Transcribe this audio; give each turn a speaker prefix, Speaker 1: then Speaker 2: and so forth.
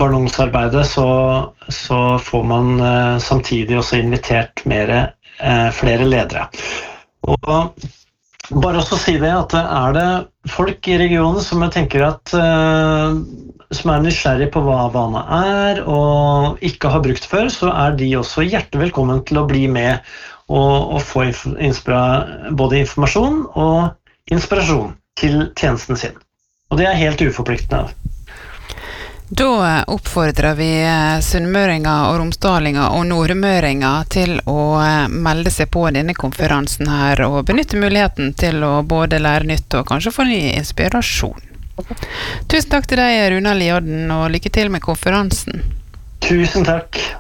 Speaker 1: ballonsarbeidet så får man samtidig også invitert flere ledere. Og bare også si det at det folk i regionen som jeg tenker at som nysgjerrig på hva Vana og ikke har brukt før, så de også hjertelig velkommen til å bli med og få både informasjon og inspirasjon til tjenesten sin. Og det helt uforpliktende.
Speaker 2: Da oppfordrer vi sunnmøringer og romsdalinger og nordmøringer til å melde seg på denne konferansen her og benytte muligheten til å både lære nytt og kanskje få ny inspirasjon. Tusen takk til deg, Runa Liodden, og lykke til med konferansen.
Speaker 1: Tusen takk.